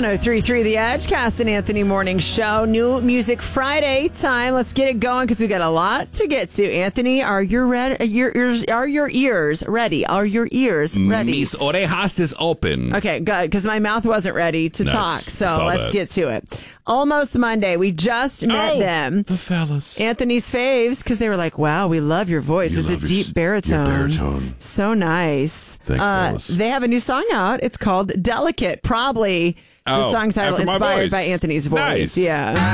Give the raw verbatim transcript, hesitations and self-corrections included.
one oh three point three The Edge, Cass and Anthony Morning Show. New Music Friday time. Let's get it going because we got a lot to get to. Anthony, are your red, your ears, are your ears ready? Are your ears ready? Mis orejas is open. Okay, good, because my mouth wasn't ready to Nice. talk. So Saw let's that. get to it. Almost Monday. We just met Oh, them. the fellas. Anthony's faves, because they were like, wow, we love your voice. You it's a love your deep s- baritone. your baritone. So nice. Thanks, uh, fellas. They have a new song out. It's called Delicate. Probably the Oh, song title after my inspired voice. by Anthony's voice. Nice. Yeah.